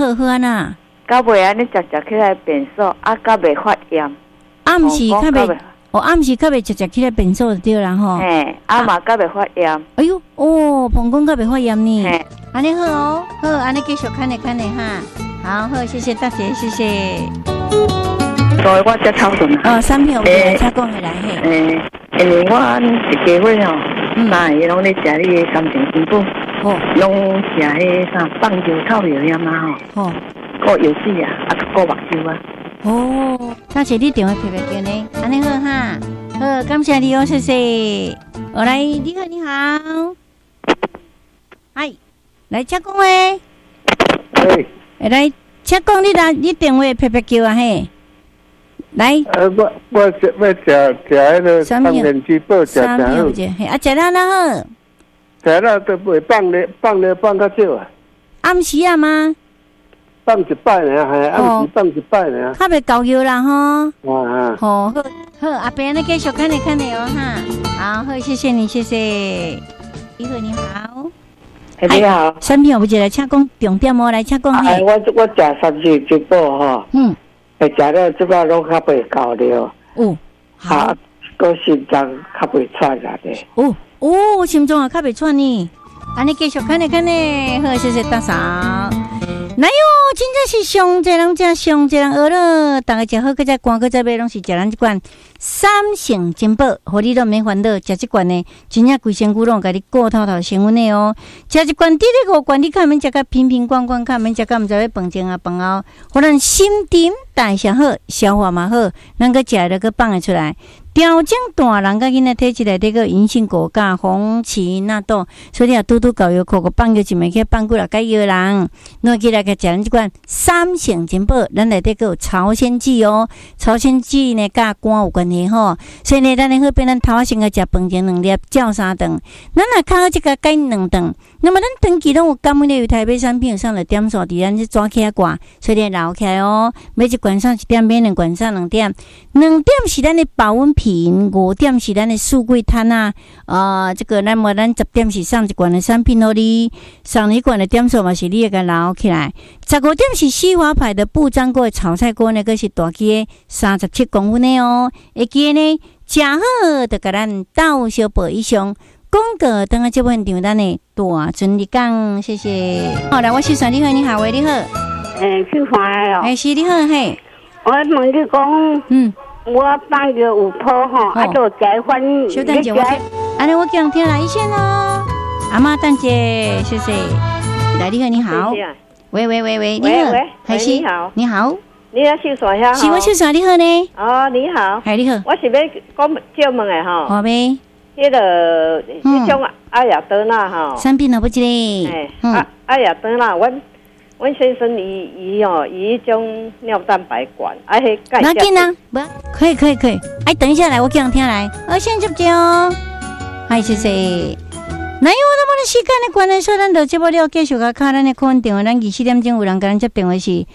好好安那？ 到尾安尼直起来变数，到未发炎。 暗时较袂，暗时较袂直起来变数就对啦吼。 嘿，嘛到未发炎。 哎呦，膀胱较袂发炎呢。安尼好哦，好，安尼继续看咧哈。好，谢谢大姐，谢谢。 所以我才超准啊。产品有来才讲起来嘿。 因为我一家伙吼，那伊拢咧食你的感情金补，拢食迄啥棒球臭药呀嘛吼，过油脂啊，过目睭啊。 大姐你电话特别紧呢，安尼好哈，好，感谢你哦，谢谢。来，你好，嗨，来请讲诶。来，请讲你电话特别叫啊嘿。来， 我要食迄个放电鸡煲，食啥好？ 食了那好。 食了都袂放较少啊。 暗时啊吗？ 放一摆呢，暗时放一摆呢。 较袂够药啦吼。 好， 阿伯，你继续看你哦哈。好，谢谢你，谢谢。你好。 你好。 产品有不来，请讲重点哦，来请讲嘿。 我食3日鸡煲吼。食了即摆拢较袂够了。好。个心脏较袂喘啦咧。 心脏也较袂喘呢。安尼继续看你，好，谢谢大嫂。来哟，真正是上济人食，上济人饿了。大家食好，搁再赶，搁再买，拢是食咱这款三成金宝，互你都免烦恼。食这款呢，真正规身躯拢甲你顾透升温的哦。食这款第5罐，你看免食甲瓶瓶罐罐，看免食甲毋知要饭前啊饭后，互咱心沉代谢好，消化嘛好，咱搁食了搁放会出来。调整大人甲囡仔体质内底个银杏果苷、红芪纳豆，所以啊，拄搞药口放药一枚去放几来药人，拿起来个食咱这款三成金宝，咱内底个有朝鲜蓟哦，朝鲜蓟呢甲肝有关系吼，所以呢，咱好变咱头先个食饭前2粒，照3顿，咱若较好即个改2顿，那么咱长期拢有感冒的有台北产品上了点数伫咱这抓起来挂，所以留起来哦，每一罐上1点，每2罐上2点，2点是咱的保温品。5点是咱的素桂摊啊，这个咱10点是上一罐的产品哦，你上一罐的点数嘛是你个留起来。15点是西华牌的不粘锅的炒菜锅，那个是大机的37公分的哦，会记呢，食好就甲咱倒小杯以上。广告等下这份场咱的大尊你讲，谢谢。好来，我是算你好，你好喂，你好。 去欢哦。 是你好嘿。 我问你讲，我放药有泡吼，就改换。 小等姐，安尼我讲听来一线哦。阿妈等姐，谢谢。来，你好。喂，你好。还是你好。你好。 你要秀耍下？ 是我秀耍，你好呢。 你好。 嗨，你好。 我是要讲叫问的吼。 好呗。 迄个迄种阿雅德纳吼。 产品了不记嘞。 阿雅德纳，阮先生伊迄种尿蛋白管，迄钙。 那紧啊，不，可以。等一下来，我讲听来。先接接哦。嗨，谢谢。那有那么的时间的关系，所以咱就节目了，继续甲卡咱的客运电话，咱24点钟有人甲咱接电话是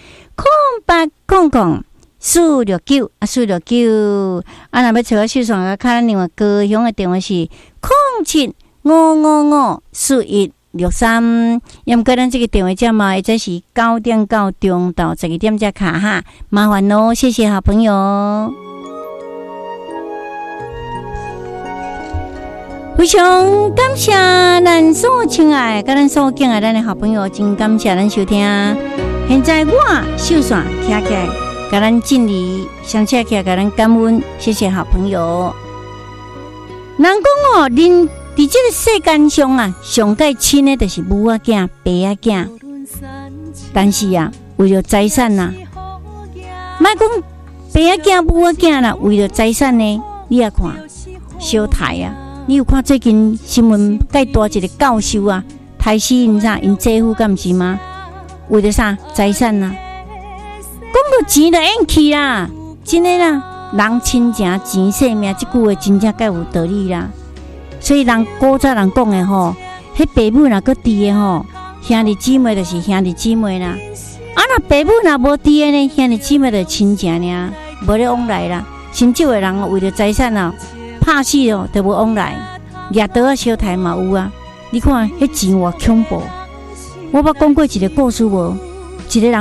0800-469-469。若要找我秀爽甲卡咱另外高雄的电话是0755541163。要毋过咱这个电话号码会在是9点到中到12点才卡哈，麻烦咯，谢谢好朋友。非常感谢咱所亲爱甲咱所敬爱咱的好朋友，真感谢咱收听。现在我秀爽听起来，甲咱敬礼，相请起来，甲咱感恩，谢谢好朋友。人讲人伫这个世间上啊，上介亲的就是母仔囝、爸仔囝，但是啊，为了财产啊，莫讲爸仔囝、母仔囝啦，为了财产呢，你也看小台啊。你有看最近新闻介大一个教授啊，杀死因姐夫敢毋是吗？为了啥？财产啊！讲到钱就演去啦，真的啦，人亲情钱性命，这句话真正介有道理啦。所以人古早人讲的吼，迄爸母若搁伫的吼，兄弟姊妹就是兄弟姊妹啦。若爸母若无伫的呢，兄弟姊妹就亲情尔，无咧往来啦。真少的人为了财产啊。拍死哦，都无往来，掠刀啊，小台嘛有啊。你看，迄钱偌恐怖。我捌讲过一个故事无？一个人。